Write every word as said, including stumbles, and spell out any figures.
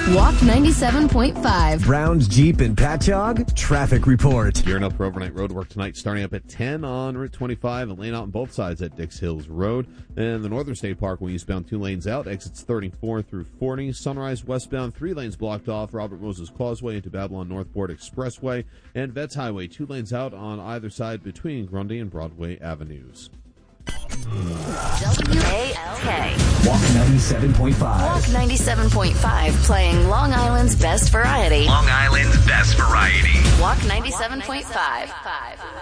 Walk ninety-seven point five. Brown's Jeep and Patchogue traffic report. Gearing up for overnight road work tonight, starting up at ten on Route twenty-five and laying out on both sides at Dix Hills Road. And the Northern State Parkway eastbound, two lanes out, exits thirty-four through forty. Sunrise westbound, three lanes blocked off, Robert Moses Causeway into Babylon Northport Expressway. And Vets Highway, two lanes out on either side between Grundy and Broadway Avenues. W A L K. Walk ninety-seven point five. Walk ninety-seven point five, playing Long Island's best variety. Long Island's best variety. Walk ninety-seven point five.